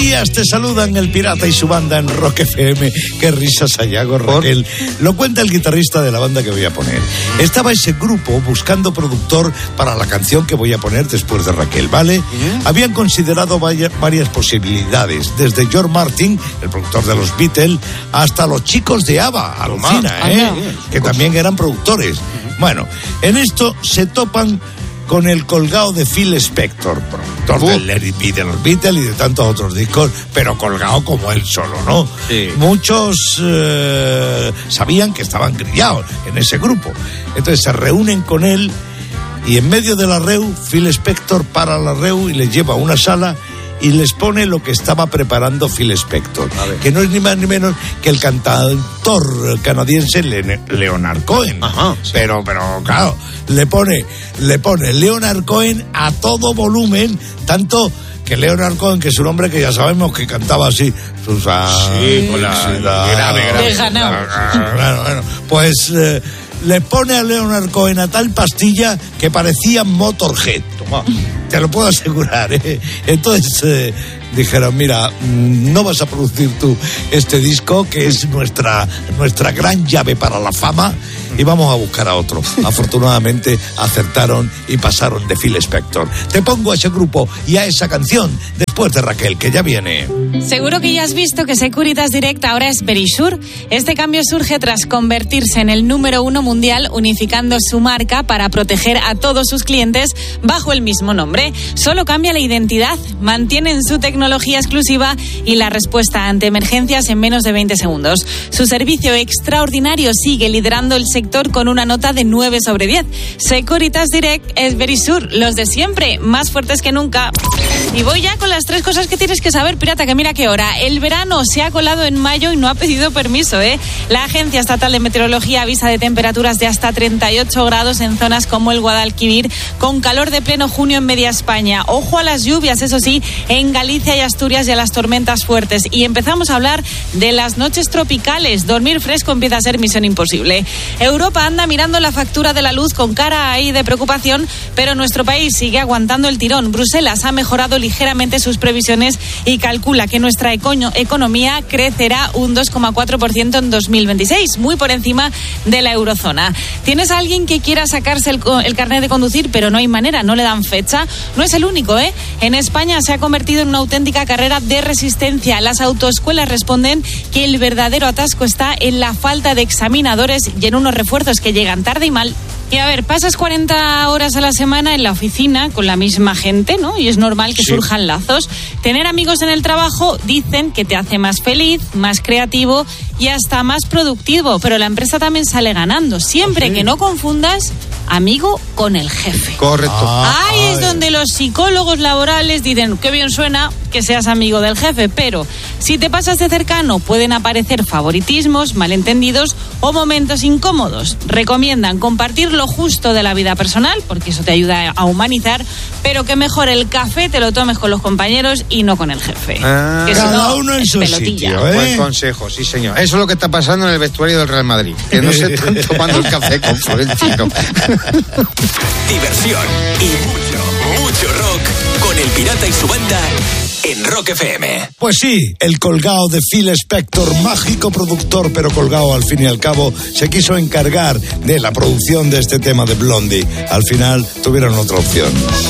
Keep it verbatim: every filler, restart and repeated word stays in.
días, te saludan el Pirata y su banda en Rock F M. Qué risas hallago, Raquel. Lo cuenta el guitarrista de la banda que voy a poner. Estaba ese grupo buscando productor para la canción que voy a poner después de Raquel, ¿vale? ¿Mm? Habían considerado varias, varias posibilidades, desde George Martin, el productor de los Beatles, hasta los chicos de ABBA, alucina, ¿eh? Que también eran productores. Bueno, en esto se topan con el colgado de Phil Spector, productor uh. del Let It Be de los Beatles y de tantos otros discos, pero colgado como él solo, ¿no? Sí. Muchos eh, sabían que estaban grillados en ese grupo. Entonces se reúnen con él y en medio de la reu, Phil Spector para la reu y les lleva a una sala y les pone lo que estaba preparando Phil Spector, que no es ni más ni menos que el cantautor canadiense Leonard Cohen. Ajá, sí. Pero, pero claro, le pone, le pone Leonard Cohen a todo volumen, tanto que Leonard Cohen, que es un hombre que ya sabemos que cantaba así, sus sí, con la, la grave, grave. Claro, bueno, pues eh, le pone a Leonard Cohen a tal pastilla que parecía Motorhead. Toma. Te lo puedo asegurar, ¿eh? Entonces eh, dijeron, mira, no vas a producir tú este disco, que es nuestra, nuestra gran llave para la fama, y vamos a buscar a otro. Afortunadamente acertaron y pasaron de Phil Spector. Te pongo a ese grupo y a esa canción después de Raquel, que ya viene. Seguro que ya has visto que Securitas Direct ahora es Verisure. Este cambio surge tras convertirse en el número uno mundial, unificando su marca para proteger a todos sus clientes bajo el mismo nombre. Solo cambia la identidad, mantienen su tecnología exclusiva y la respuesta ante emergencias en menos de veinte segundos. Su servicio extraordinario sigue liderando el sector con una nota de nueve sobre diez. Securitas Direct es Verisure, los de siempre, más fuertes que nunca. Y voy ya con las tres cosas que tienes que saber, pirata, que mira qué hora. El verano se ha colado en mayo y no ha pedido permiso, ¿eh? La Agencia Estatal de Meteorología avisa de temperaturas de hasta treinta y ocho grados en zonas como el Guadalquivir, con calor de pleno junio en media España. Ojo a las lluvias, eso sí, en Galicia y Asturias, y a las tormentas fuertes. Y empezamos a hablar de las noches tropicales. Dormir fresco empieza a ser misión imposible. Europa anda mirando la factura de la luz con cara ahí de preocupación, pero nuestro país sigue aguantando el tirón. Bruselas ha mejorado ligeramente sus previsiones y calcula que nuestra econo- economía crecerá un dos coma cuatro por ciento en dos mil veintiséis, muy por encima de la eurozona. ¿Tienes a alguien que quiera sacarse el, el carnet de conducir, pero no hay manera, no le dan fecha? No es el único, ¿eh? En España se ha convertido en una auténtica carrera de resistencia. Las autoescuelas responden que el verdadero atasco está en la falta de examinadores y en unos refuerzos que llegan tarde y mal. Y a ver, pasas cuarenta horas a la semana en la oficina con la misma gente, ¿no? Y es normal que sí. surjan lazos. Tener amigos en el trabajo dicen que te hace más feliz, más creativo y hasta más productivo, pero la empresa también sale ganando. Siempre ¿sí? que no confundas amigo con el jefe. Correcto. Ah, Ahí ay. es donde los psicólogos laborales dicen, qué bien suena que seas amigo del jefe, pero si te pasas de cercano pueden aparecer favoritismos, malentendidos o momentos incómodos. Recomiendan compartir lo justo de la vida personal, porque eso te ayuda a humanizar, pero que mejor el café te lo tomes con los compañeros y no con el jefe. Ah, que cada si no, uno en su pelotilla. sitio, ¿eh? Buen consejo, sí señor. Eso es lo que está pasando en el vestuario del Real Madrid, que no se están tomando el café con Florentino. Diversión y mucho, mucho rock con el Pirata y su banda en Rock F M. Pues sí, el colgado de Phil Spector, mágico productor, pero colgado al fin y al cabo, se quiso encargar de la producción de este tema de Blondie. Al final tuvieron otra opción.